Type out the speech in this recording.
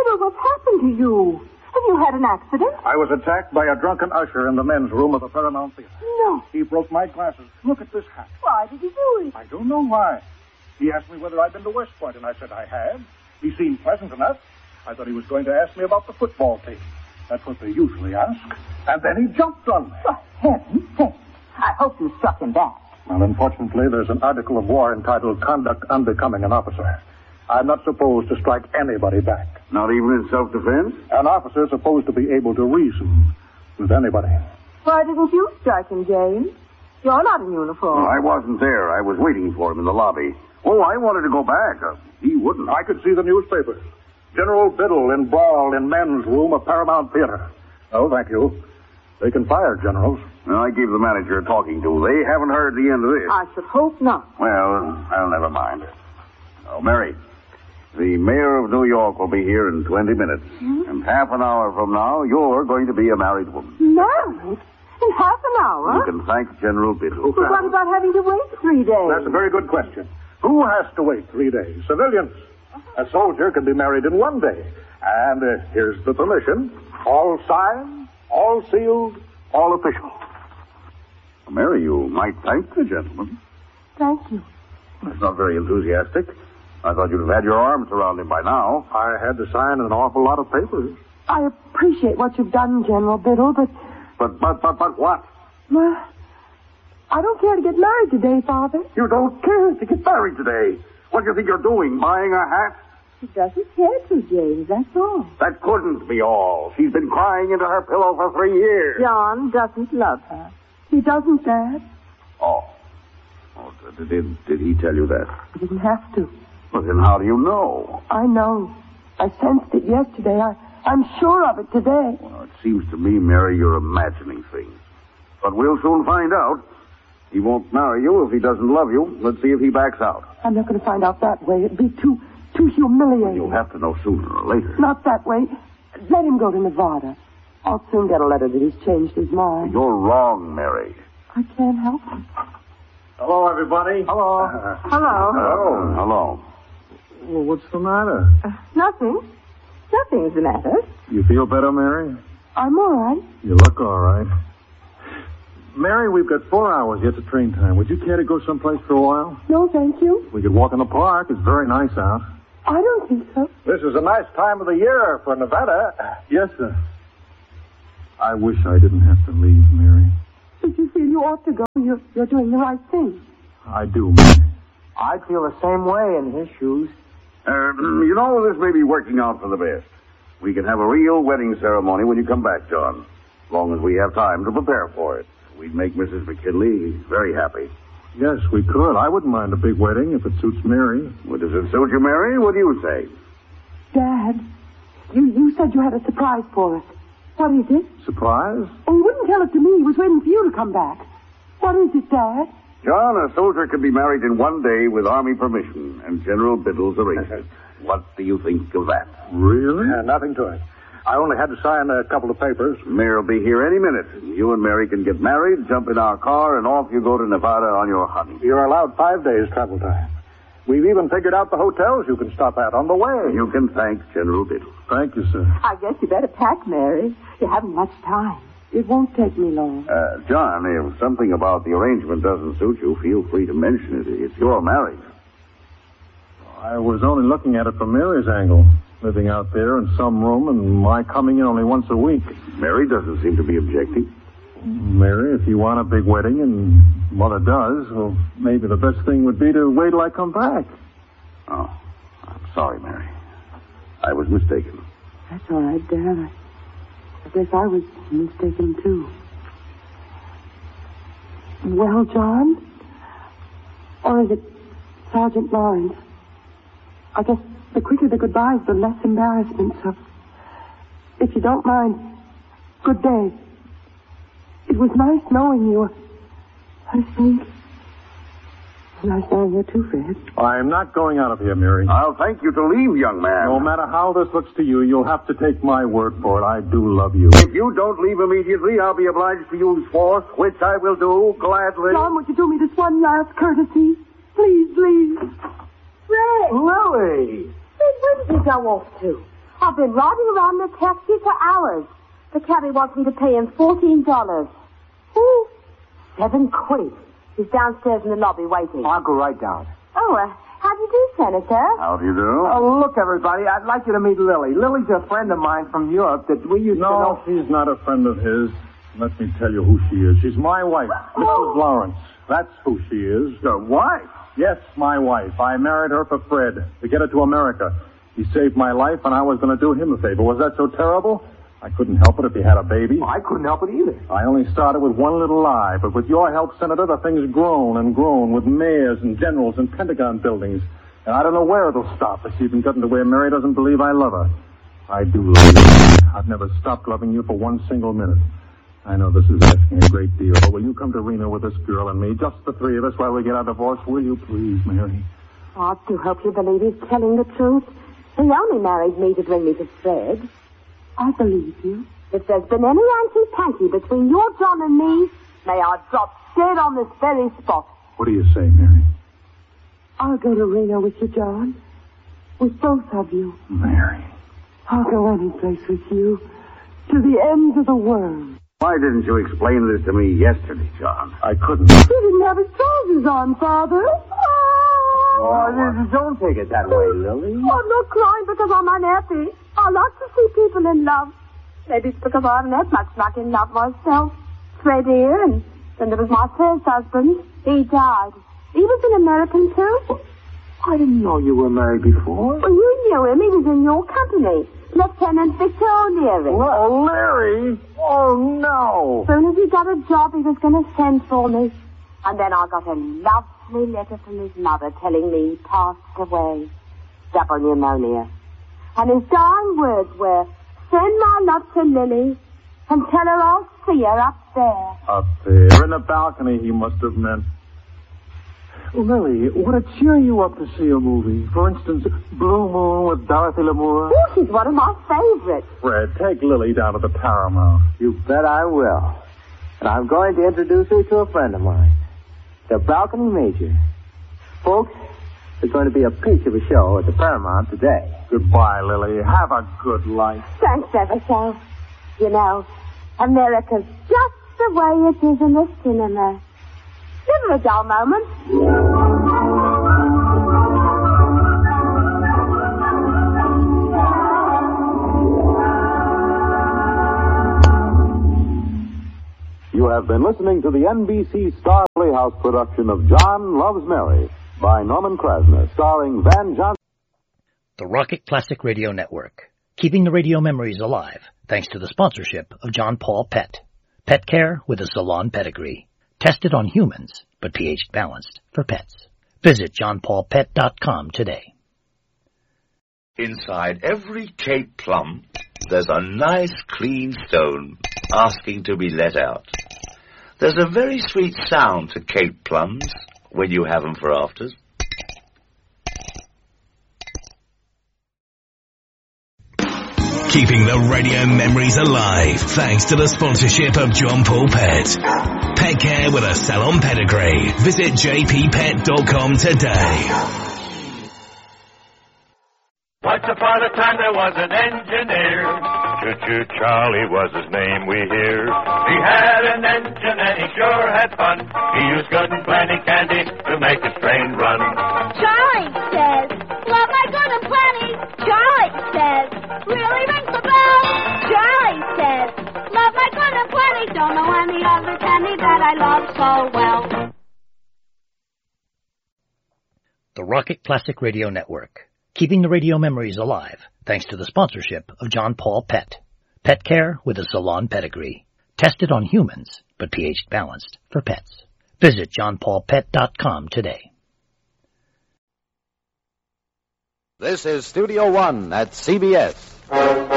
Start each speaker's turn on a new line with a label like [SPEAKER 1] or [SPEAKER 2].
[SPEAKER 1] General, what's happened to you? Have you had an accident?
[SPEAKER 2] I was attacked by a drunken usher in the men's room of the Paramount Theater.
[SPEAKER 1] No.
[SPEAKER 2] He broke my glasses. Look at this hat.
[SPEAKER 1] Why did he do it?
[SPEAKER 2] I don't know why. He asked me whether I'd been to West Point, and I said I had. He seemed pleasant enough. I thought he was going to ask me about the football team. That's what they usually ask. And then he jumped on me.
[SPEAKER 1] For heaven's sake. I hope you struck him back.
[SPEAKER 2] Well, unfortunately, there's an article of war entitled Conduct Unbecoming an Officer. I'm not supposed to strike anybody back.
[SPEAKER 3] Not even in self-defense?
[SPEAKER 2] An officer is supposed to be able to reason with anybody.
[SPEAKER 1] Why didn't you strike him, James? You're not in uniform.
[SPEAKER 3] I wasn't there. I was waiting for him in the lobby. Oh, I wanted to go back. He wouldn't.
[SPEAKER 2] I could see the newspapers. General Biddle embroiled in men's room of Paramount Theater. Oh, thank you. They can fire generals.
[SPEAKER 3] Well, I gave the manager a talking to. They haven't heard the end of this.
[SPEAKER 1] I should hope not.
[SPEAKER 3] Well, I'll never mind. Oh, Mary, the mayor of New York will be here in 20 minutes. And half an hour from now, you're going to be a married woman.
[SPEAKER 1] Married? In half an hour?
[SPEAKER 3] You can thank General Biddle.
[SPEAKER 1] But what about having to wait 3 days?
[SPEAKER 2] That's a very good question. Who has to wait 3 days? Civilians. A soldier can be married in 1 day. And here's the permission. All signed, all sealed, all official.
[SPEAKER 3] Mary, you might thank the gentleman.
[SPEAKER 1] Thank you.
[SPEAKER 3] That's not very enthusiastic. I thought you'd have had your arms around him by now.
[SPEAKER 2] I had to sign an awful lot of papers.
[SPEAKER 1] I appreciate what you've done, General Biddle, but...
[SPEAKER 3] But what?
[SPEAKER 1] Well, I don't care to get married today, Father.
[SPEAKER 3] You don't care to get married today. What do you think you're doing, buying a hat?
[SPEAKER 1] She doesn't care to, James, that's all.
[SPEAKER 3] That couldn't be all. She's been crying into her pillow for 3 years.
[SPEAKER 1] John doesn't love her. He doesn't, Dad.
[SPEAKER 3] Oh, did he tell you that?
[SPEAKER 1] He didn't have to.
[SPEAKER 3] Well, then how do you know?
[SPEAKER 1] I know. I sensed it yesterday. I'm sure of it today.
[SPEAKER 3] Well, it seems to me, Mary, you're imagining things. But we'll soon find out. He won't marry you if he doesn't love you. Let's see if he backs out.
[SPEAKER 1] I'm not going to find out that way. It'd be too humiliating.
[SPEAKER 3] You'll have to know sooner or later.
[SPEAKER 1] Not that way. Let him go to Nevada. I'll soon get a letter that he's changed his mind.
[SPEAKER 3] You're wrong, Mary.
[SPEAKER 1] I can't help it.
[SPEAKER 2] Hello, everybody.
[SPEAKER 1] Hello. Hello.
[SPEAKER 3] Hello.
[SPEAKER 2] Well, what's the matter?
[SPEAKER 1] Nothing. Nothing's the matter.
[SPEAKER 2] You feel better, Mary?
[SPEAKER 1] I'm all right.
[SPEAKER 2] You look all right. Mary, we've got 4 hours yet to train time. Would you care to go someplace for a while?
[SPEAKER 1] No, thank you.
[SPEAKER 2] We could walk in the park. It's very nice out.
[SPEAKER 1] I don't think so.
[SPEAKER 2] This is a nice time of the year for Nevada. Yes, sir. I wish I didn't have to leave, Mary.
[SPEAKER 1] But you feel you ought to go. You're doing the right thing.
[SPEAKER 2] I do, Mary.
[SPEAKER 4] I'd feel the same way in his shoes.
[SPEAKER 3] You know, this may be working out for the best. We can have a real wedding ceremony when you come back, John. As long as we have time to prepare for it. We'd make Mrs. McKinley very happy.
[SPEAKER 2] Yes, we could. I wouldn't mind a big wedding if it suits Mary.
[SPEAKER 3] Well, does it suit you, Mary? What do you say?
[SPEAKER 1] Dad, you said you had a surprise for us. What is it?
[SPEAKER 2] Surprise?
[SPEAKER 1] Oh, he wouldn't tell it to me. He was waiting for you to come back. What is it, Dad?
[SPEAKER 3] John, a soldier can be married in 1 day with Army permission and General Biddle's arrangement. What do you think of that?
[SPEAKER 2] Really? Nothing to it. I only had to sign a couple of papers.
[SPEAKER 3] Mayor will be here any minute. You and Mary can get married, jump in our car, and off you go to Nevada on your honeymoon.
[SPEAKER 2] You're allowed 5 days travel time. We've even figured out the hotels you can stop at on the way.
[SPEAKER 3] You can thank General Biddle.
[SPEAKER 2] Thank you, sir.
[SPEAKER 1] I guess you better pack, Mary. You haven't much time. It won't take me long.
[SPEAKER 3] John, if something about the arrangement doesn't suit you, feel free to mention it. It's your marriage.
[SPEAKER 2] I was only looking at it from Mary's angle. Living out there in some room and my coming in only once a week.
[SPEAKER 3] Mary doesn't seem to be objecting.
[SPEAKER 2] Mary, if you want a big wedding, and Mother does, well, maybe the best thing would be to wait till I come back.
[SPEAKER 3] Oh, I'm sorry, Mary. I was mistaken.
[SPEAKER 1] That's all right, Dad. I guess I was mistaken, too. Well, John? Or is it Sergeant Lawrence? I guess the quicker the goodbyes, the less embarrassment. So, if you don't mind, good day. It was nice knowing you. I think. Nice knowing you too, Fred.
[SPEAKER 2] I'm not going out of here, Mary.
[SPEAKER 3] I'll thank you to leave, young man.
[SPEAKER 2] No matter how this looks to you, you'll have to take my word for it. I do love you.
[SPEAKER 3] If you don't leave immediately, I'll be obliged to use force, which I will do gladly.
[SPEAKER 1] John, would you do me this one last courtesy? Please, please.
[SPEAKER 4] Fred! Lily!
[SPEAKER 1] Where did you go off to?
[SPEAKER 5] I've been riding around in a taxi for hours. The cabby wants me to pay him $14. Ooh, $7. He's downstairs in the lobby waiting.
[SPEAKER 4] I'll go right down.
[SPEAKER 5] Oh, how do you do, Senator?
[SPEAKER 3] How do you do?
[SPEAKER 4] Oh, look, everybody, I'd like you to meet Lily. Lily's a friend of mine from Europe that we used to know.
[SPEAKER 2] No, she's not a friend of his. Let me tell you who she is. She's my wife, Mrs. Lawrence. That's who she is.
[SPEAKER 3] Your wife?
[SPEAKER 2] Yes, my wife. I married her for Fred, to get her to America. He saved my life, and I was going to do him a favor. Was that so terrible? I couldn't help it if he had a baby.
[SPEAKER 4] I couldn't help it either.
[SPEAKER 2] I only started with one little lie, but with your help, Senator, the thing's grown and grown with mayors and generals and Pentagon buildings. And I don't know where it'll stop. It's even gotten to where Mary doesn't believe I love her. I do love you. I've never stopped loving you for one single minute. I know this is asking a great deal, but will you come to Reno with this girl and me, just the three of us, while we get our divorce? Will you please, Mary?
[SPEAKER 5] Oh, I do hope you believe he's telling the truth. He only married me to bring me to Fred.
[SPEAKER 1] I believe you.
[SPEAKER 5] If there's been any hanky-panky between your John and me, may I drop dead on this very spot.
[SPEAKER 2] What do you say, Mary?
[SPEAKER 1] I'll go to Reno with you, John. With both of you.
[SPEAKER 2] Mary.
[SPEAKER 1] I'll go any place with you. To the ends of the world.
[SPEAKER 3] Why didn't you explain this to me yesterday, John?
[SPEAKER 2] I couldn't.
[SPEAKER 1] He didn't have his trousers on, Father.
[SPEAKER 4] Oh, don't take it that way, Lily.
[SPEAKER 5] I'm not crying because I'm unhappy. I like to see people in love. Maybe it's because I haven't had much luck in love myself. Fred here, and then there was my first husband. He died. He was an American, too.
[SPEAKER 4] I didn't know you were married before.
[SPEAKER 5] Well, you knew him. He was in your company. Lieutenant Victor O'Leary.
[SPEAKER 2] Well, Larry! Oh, no!
[SPEAKER 5] As soon as he got a job, he was going to send for me. And then I got a lovely letter from his mother telling me he passed away. Double pneumonia. And his dying words were, send my love to Lily and tell her I'll see her up there.
[SPEAKER 2] Up there, in the balcony, he must have meant. Lily, would it cheer you up to see a movie? For instance, Blue Moon with Dorothy Lamour?
[SPEAKER 5] Oh, she's one of my favorites.
[SPEAKER 2] Fred, take Lily down to the Paramount.
[SPEAKER 4] You bet I will. And I'm going to introduce her to a friend of mine, the Balcony Major. Folks, there's going to be a peach of a show at the Paramount today.
[SPEAKER 2] Goodbye, Lily. Have a good life.
[SPEAKER 5] Thanks ever so. You know, America's just the way it is in the cinema. Never a dull moment.
[SPEAKER 6] You have been listening to the NBC Star Playhouse production of John Loves Mary by Norman Krasner, starring Van Johnson.
[SPEAKER 7] The Rocket Classic Radio Network, keeping the radio memories alive thanks to the sponsorship of John Paul Pet. Pet care with a salon pedigree. Tested on humans, but pH balanced for pets. Visit johnpaulpet.com today.
[SPEAKER 8] Inside every Cape plum, there's a nice clean stone asking to be let out. There's a very sweet sound to Cape plums when you have them for afters.
[SPEAKER 9] Keeping the radio memories alive thanks to the sponsorship of John Paul Pet. Pet care with a salon pedigree. Visit jppet.com today.
[SPEAKER 10] Once upon a time there was an engineer. Choo-choo Charlie was his name, we hear. He had an engine and he sure had fun. He used good and plenty candy to make his train run.
[SPEAKER 11] Charlie says, love my good and plenty. Charlie says, really rings the bell. Charlie says, love my good and plenty. Don't know any other candy that I love so well.
[SPEAKER 7] The Rocket Classic Radio Network. Keeping the radio memories alive thanks to the sponsorship of John Paul Pet. Pet care with a salon pedigree. Tested on humans, but pH balanced for pets. Visit johnpaulpet.com today.
[SPEAKER 12] This is Studio One at CBS.